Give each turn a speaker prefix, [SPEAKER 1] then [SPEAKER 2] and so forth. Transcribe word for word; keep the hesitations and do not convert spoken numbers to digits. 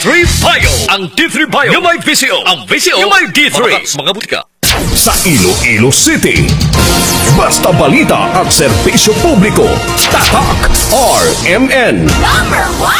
[SPEAKER 1] three Bio. Ang D three Bio. Yung may visyo. Ang visyo. Yung may D three. Mga, mga butika.
[SPEAKER 2] Sa Iloilo City, basta balita at serbisyo publiko. Tatak R M N.
[SPEAKER 3] Number one.